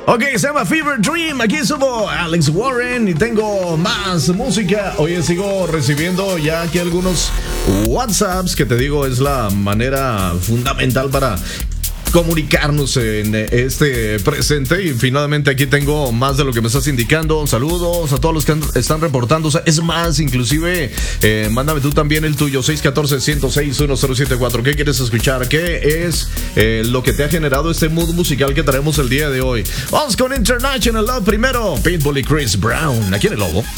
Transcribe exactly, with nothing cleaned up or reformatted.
Ok, se llama Fever Dream. Aquí somos Alex Warren y tengo más música. Oye, sigo recibiendo ya aquí algunos WhatsApps que te digo es la manera fundamental para comunicarnos en este presente. Y finalmente aquí tengo más de lo que me estás indicando. Saludos a todos los que están reportando. O sea, es más, inclusive eh, mándame tú también el tuyo, seis uno cuatro, uno cero seis, uno cero siete cuatro. ¿Qué quieres escuchar? ¿Qué es eh, lo que te ha generado este mood musical que traemos el día de hoy? Vamos con International Love primero. Pitbull y Chris Brown aquí en El Lobo.